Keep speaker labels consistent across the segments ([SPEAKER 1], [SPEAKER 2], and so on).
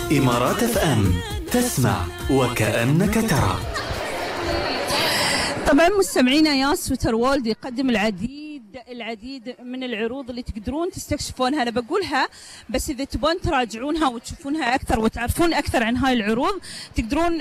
[SPEAKER 1] إمارات FM، تسمع وكأنك ترى.
[SPEAKER 2] طبعا مستمعينا، ياس ووتر وورلد يقدم العديد من العروض اللي تقدرون تستكشفونها. أنا بقولها بس إذا تبون تراجعونها وتشوفونها أكثر وتعرفون أكثر عن هاي العروض، تقدرون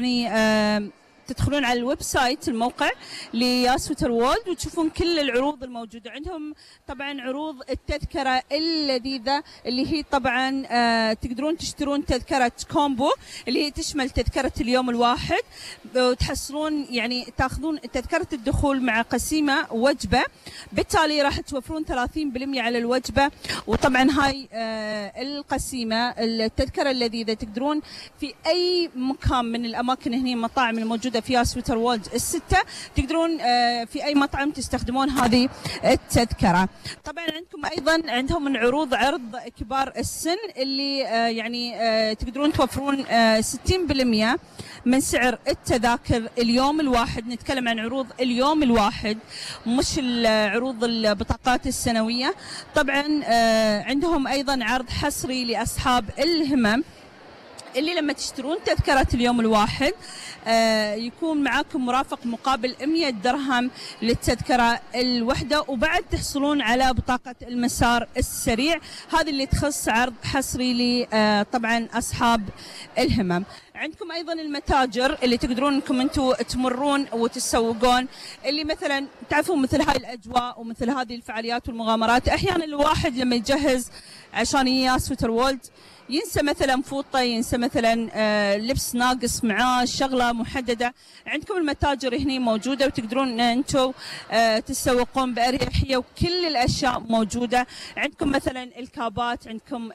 [SPEAKER 2] تدخلون على الويب سايت، الموقع لياس ووتر وورلد، وتشوفون كل العروض الموجودة عندهم. طبعا عروض التذكرة اللذيذة اللي هي طبعا تقدرون تشترون تذكرة كومبو اللي هي تشمل تذكرة اليوم الواحد، وتحصلون يعني تاخذون تذكرة الدخول مع قسيمة وجبة، بالتالي راح توفرون 30% على الوجبة. وطبعا هاي القسيمة التذكرة اللذيذة تقدرون في أي مكان من الأماكن هنا المطاعم الموجودة في ياس ووتر وورلد الستة، تقدرون في أي مطعم تستخدمون هذه التذكرة. طبعا عندهم من عرض كبار السن اللي تقدرون توفرون 60% من سعر التذاكر اليوم الواحد. نتكلم عن عروض اليوم الواحد مش عروض البطاقات السنوية. طبعا عندهم أيضا عرض حصري لأصحاب الهمم اللي لما تشترون تذكرة اليوم الواحد يكون معاكم مرافق مقابل 100 درهم للتذكرة الوحدة، وبعد تحصلون على بطاقة المسار السريع. هذه اللي تخص عرض حصري طبعا أصحاب الهمم. عندكم أيضا المتاجر اللي تقدرون أنكم أنتم تمرون وتسوقون، اللي مثلا تعرفون مثل هاي الأجواء ومثل هذه الفعاليات والمغامرات. أحيانا الواحد لما يجهز عشان ياس ووتر وورلد ينسى مثلا فوطة، ينسى مثلا لبس ناقص معاه، شغلة محددة. عندكم المتاجر هنا موجودة وتقدرون أنتم تسوقون بأريحية، وكل الأشياء موجودة. عندكم مثلا الكابات، عندكم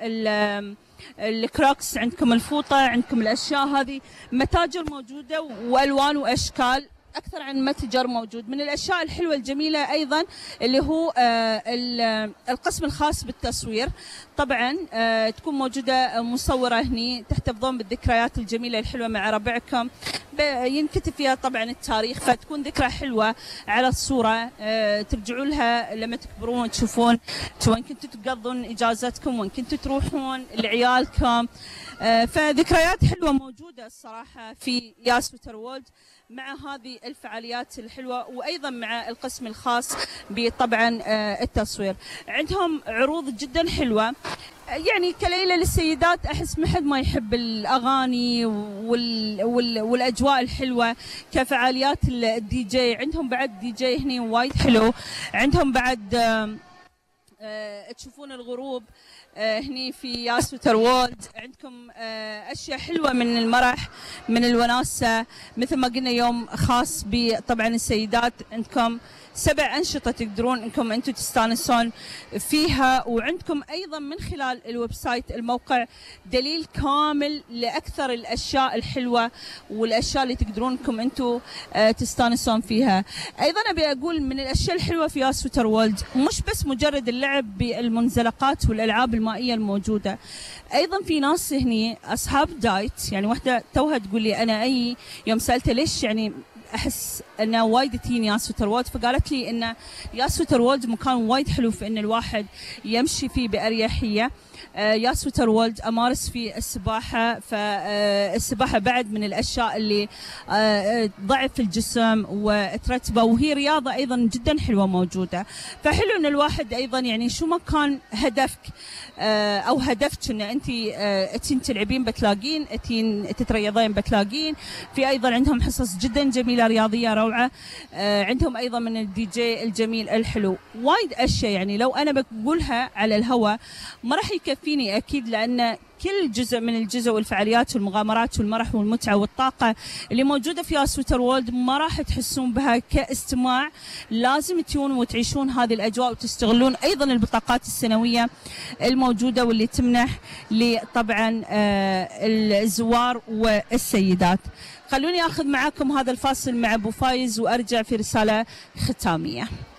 [SPEAKER 2] الكروكس، عندكم الفوطة، عندكم الأشياء هذه. متاجر موجودة وألوان وأشكال، أكثر عن متجر موجود. من الأشياء الحلوة الجميلة أيضا اللي هو القسم الخاص بالتصوير. طبعا تكون موجودة مصورة هني، تحتفظون بالذكريات الجميلة الحلوة مع ربعكم، ينكتب فيها طبعا التاريخ، فتكون ذكرى حلوة على الصورة ترجعوا لها لما تكبرون وتشوفون وين كنتوا تقضون إجازتكم، وين كنتوا تروحون لعيالكم. فذكريات حلوة موجودة الصراحة في ياس ووتر وورلد مع هذه الفعاليات الحلوة، وأيضا مع القسم الخاص بطبعا التصوير. عندهم عروض جدا حلوة، يعني كليلة للسيدات. أحس ما حد ما يحب الأغاني والأجواء الحلوة، كفعاليات الدي جي. عندهم بعد دي جي هني وايد حلو. عندهم بعد تشوفون الغروب هني في ياس ووتر وورلد. عندكم أشياء حلوة من المرح، من الوناسة، مثل ما قلنا يوم خاص بطبعا السيدات. عندكم 7 أنشطة تقدرون انكم انتم تستانسون فيها. وعندكم ايضا من خلال الويب سايت، الموقع، دليل كامل لاكثر الاشياء الحلوه والاشياء اللي تقدرون انكم انتم تستانسون فيها. ايضا ابي اقول من الاشياء الحلوه في ياس ووتر وورلد مش بس مجرد اللعب بالمنزلقات والالعاب المائيه الموجوده، ايضا في ناس هني اصحاب دايت. يعني واحده توها تقول لي انا اي يوم سالتها ليش يعني احس انه وايد تجيني ياس ووتر وورلد، فقالت لي ان ياس ووتر وورلد مكان وايد حلو في ان الواحد يمشي فيه باريحيه. ياس ووتر وورلد امارس فيه السباحه، فالسباحه بعد من الاشياء اللي ضعف الجسم وترتبه، وهي رياضه ايضا جدا حلوه موجوده. فحلو ان الواحد ايضا يعني شو ما كان هدفك او هدفك ان انت تين تلعبين بتلاقين، تين تتريضين بتلاقين. في ايضا عندهم حصص جدا جميله رياضيه روعه. عندهم ايضا من الدي جي الجميل الحلو وايد اشياء. يعني لو انا بقولها على الهواء ما راح يكفيني اكيد، لان كل جزء من الجزء والفعاليات والمغامرات والمرح والمتعه والطاقه اللي موجوده في ياس ووتر وورلد ما راح تحسون بها كاستماع. لازم تجون وتعيشون هذه الاجواء وتستغلون ايضا البطاقات السنويه الموجوده واللي تمنح لطبعا الزوار والسيدات. خلوني اخذ معاكم هذا الفاصل مع ابو فايز وارجع في رساله ختاميه.